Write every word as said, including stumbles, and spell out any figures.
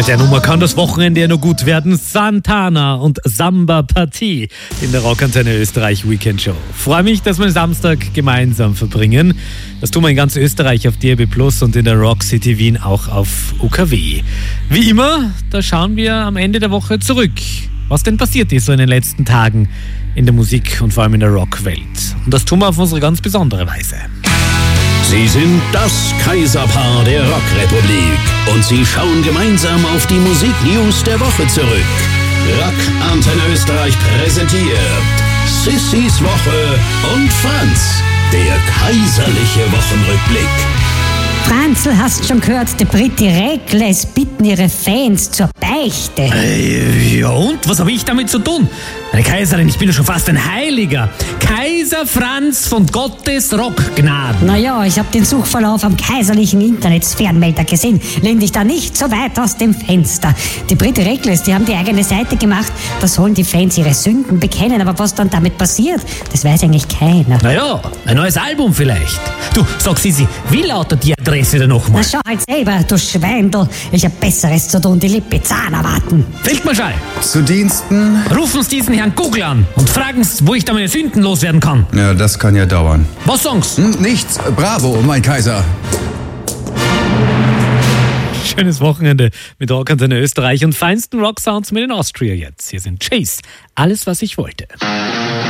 mit der Nummer kann das Wochenende ja nur gut werden. Santana und Samba Partie in der Rockantenne Österreich Weekend Show. Freue mich, dass wir den Samstag gemeinsam verbringen. Das tun wir in ganz Österreich auf D A B Plus und in der Rock City Wien auch auf U K W. Wie immer, da schauen wir am Ende der Woche zurück, was denn passiert ist so in den letzten Tagen in der Musik und vor allem in der Rockwelt. Und das tun wir auf unsere ganz besondere Weise. Sie sind das Kaiserpaar der Rockrepublik und Sie schauen gemeinsam auf die Musiknews der Woche zurück. Rock Antenne Österreich präsentiert Sissys Woche und Franz, der kaiserliche Wochenrückblick. Franzl, hast schon gehört, die Britti Reckless bitten ihre Fans zur Beichte. Äh, ja und? Was habe ich damit zu tun? Eine Kaiserin, ich bin ja schon fast ein Heiliger. Kaiser Franz von Gottes Rockgnaden. Naja, ich habe den Suchverlauf am kaiserlichen Internetsfernmelder gesehen. Lehn dich da nicht so weit aus dem Fenster. Die Britti Reckless, die haben die eigene Seite gemacht. Da sollen die Fans ihre Sünden bekennen. Aber was dann damit passiert, das weiß eigentlich keiner. Naja, ein neues Album vielleicht. Du, sag Sissi, wie lautet die Adresse denn nochmal? Na schau halt selber, du Schweindel. Ich hab Besseres zu tun, die Lippe Zahn erwarten. Feldmarschall, Zu Diensten? rufen Sie diesen Herrn Google an und fragen Sie, wo ich da meine Sünden loswerden kann. Ja, das kann ja dauern. Was sagen's? Hm, nichts. Bravo, mein Kaiser. Schönes Wochenende mit Rockantenne Österreich und feinsten Rocksounds mit in Austria jetzt. Hier sind Chase. Alles, was ich wollte.